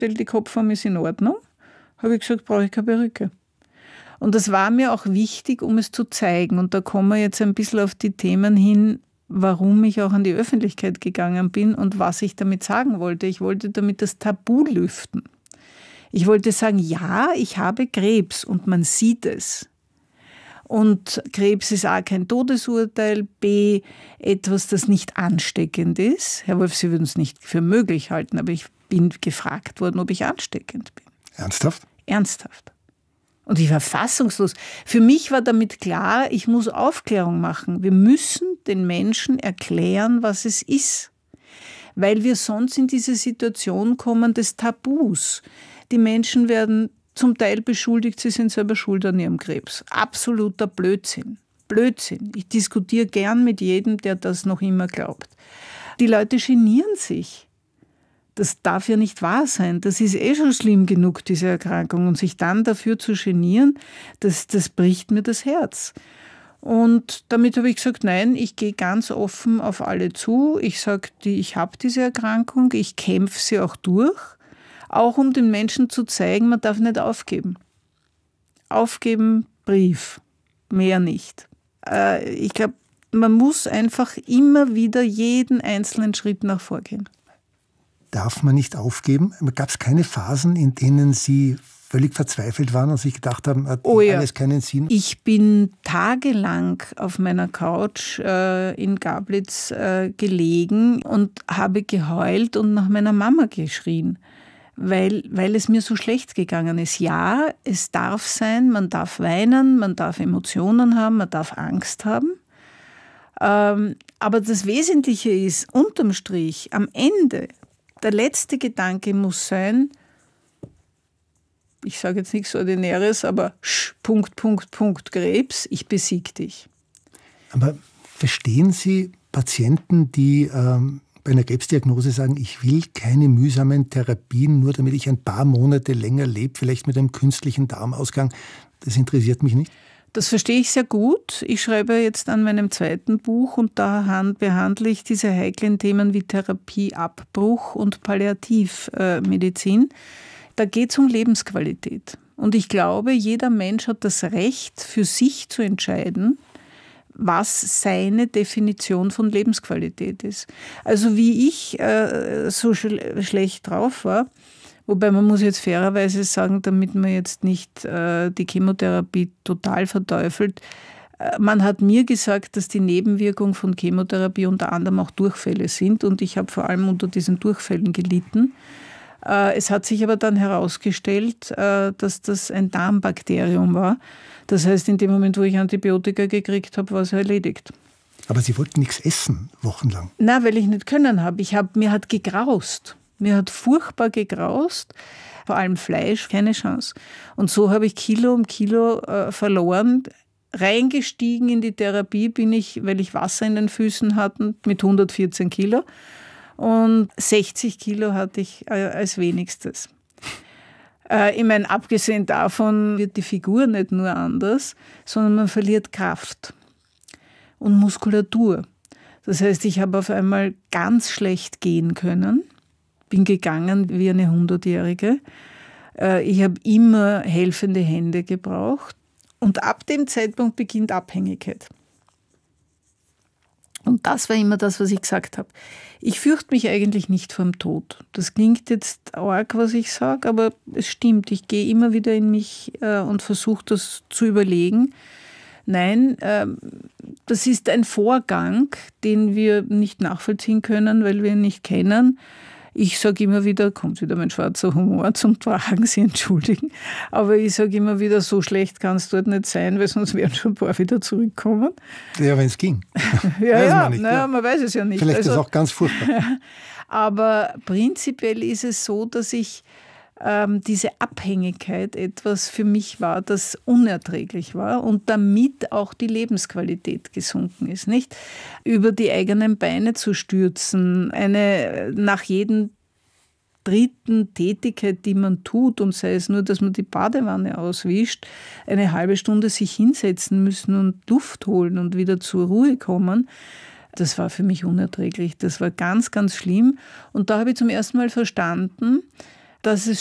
die Kopfform ist in Ordnung. Habe ich gesagt, brauche ich keine Perücke. Und das war mir auch wichtig, um es zu zeigen. Und da kommen wir jetzt ein bisschen auf die Themen hin, warum ich auch an die Öffentlichkeit gegangen bin und was ich damit sagen wollte. Ich wollte damit das Tabu lüften. Ich wollte sagen, ja, ich habe Krebs und man sieht es. Und Krebs ist A, kein Todesurteil, B, etwas, das nicht ansteckend ist. Herr Wolf, Sie würden es nicht für möglich halten, aber ich bin gefragt worden, ob ich ansteckend bin. Ernsthaft? Ernsthaft. Und ich war fassungslos. Für mich war damit klar, ich muss Aufklärung machen. Wir müssen den Menschen erklären, was es ist. Weil wir sonst in diese Situation kommen des Tabus. Die Menschen werden zum Teil beschuldigt, sie sind selber schuld an ihrem Krebs. Absoluter Blödsinn. Blödsinn. Ich diskutiere gern mit jedem, der das noch immer glaubt. Die Leute genieren sich. Das darf ja nicht wahr sein. Das ist eh schon schlimm genug, diese Erkrankung. Und sich dann dafür zu genieren, das bricht mir das Herz. Und damit habe ich gesagt, nein, ich gehe ganz offen auf alle zu. Ich sage, ich habe diese Erkrankung, ich kämpfe sie auch durch. Auch um den Menschen zu zeigen, man darf nicht aufgeben. Aufgeben, Brief, mehr nicht. Ich glaube, man muss einfach immer wieder jeden einzelnen Schritt nach vorgehen. Darf man nicht aufgeben? Gab es keine Phasen, in denen Sie völlig verzweifelt waren und sich gedacht haben, hat alles keinen Sinn? Ich bin tagelang auf meiner Couch in Gablitz gelegen und habe geheult und nach meiner Mama geschrien. Weil es mir so schlecht gegangen ist. Ja, es darf sein, man darf weinen, man darf Emotionen haben, man darf Angst haben. Aber das Wesentliche ist, unterm Strich, am Ende, der letzte Gedanke muss sein, ich sage jetzt nichts Ordinäres, aber Krebs, ich besiege dich. Aber verstehen Sie Patienten, die bei einer Krebsdiagnose sagen, ich will keine mühsamen Therapien, nur damit ich ein paar Monate länger lebe, vielleicht mit einem künstlichen Darmausgang. Das interessiert mich nicht. Das verstehe ich sehr gut. Ich schreibe jetzt an meinem zweiten Buch und da behandle ich diese heiklen Themen wie Therapieabbruch und Palliativmedizin. Da geht es um Lebensqualität. Und ich glaube, jeder Mensch hat das Recht, für sich zu entscheiden, was seine Definition von Lebensqualität ist. Also wie ich so schlecht drauf war, wobei man muss jetzt fairerweise sagen, damit man jetzt nicht die Chemotherapie total verteufelt, man hat mir gesagt, dass die Nebenwirkungen von Chemotherapie unter anderem auch Durchfälle sind und ich habe vor allem unter diesen Durchfällen gelitten. Es hat sich aber dann herausgestellt, dass das ein Darmbakterium war. Das heißt, in dem Moment, wo ich Antibiotika gekriegt habe, war es erledigt. Aber Sie wollten nichts essen, wochenlang? Na, weil ich nicht können habe. Mir hat gegraust. Mir hat furchtbar gegraust. Vor allem Fleisch, keine Chance. Und so habe ich Kilo um Kilo verloren. Reingestiegen in die Therapie bin ich, weil ich Wasser in den Füßen hatte, mit 114 Kilo. Und 60 Kilo hatte ich als wenigstes. Ich meine, abgesehen davon wird die Figur nicht nur anders, sondern man verliert Kraft und Muskulatur. Das heißt, ich habe auf einmal ganz schlecht gehen können, bin gegangen wie eine 100-Jährige. Ich habe immer helfende Hände gebraucht und ab dem Zeitpunkt beginnt Abhängigkeit. Und das war immer das, was ich gesagt habe. Ich fürchte mich eigentlich nicht vor dem Tod. Das klingt jetzt arg, was ich sage, aber es stimmt. Ich gehe immer wieder in mich und versuche das zu überlegen. Nein, das ist ein Vorgang, den wir nicht nachvollziehen können, weil wir ihn nicht kennen. Ich sage immer wieder, kommt wieder mein schwarzer Humor zum Tragen, Sie entschuldigen, aber ich sage immer wieder, so schlecht kann es dort nicht sein, weil sonst werden schon ein paar wieder zurückkommen. Ja, wenn es ging. Man weiß es ja nicht. Vielleicht ist es auch ganz furchtbar. Aber prinzipiell ist es so, dass ich diese Abhängigkeit etwas für mich war, das unerträglich war und damit auch die Lebensqualität gesunken ist, nicht? Über die eigenen Beine zu stürzen, nach jedem dritten Tätigkeit, die man tut, und sei es nur, dass man die Badewanne auswischt, eine halbe Stunde sich hinsetzen müssen und Luft holen und wieder zur Ruhe kommen. Das war für mich unerträglich. Das war ganz, ganz schlimm. Und da habe ich zum ersten Mal verstanden, dass es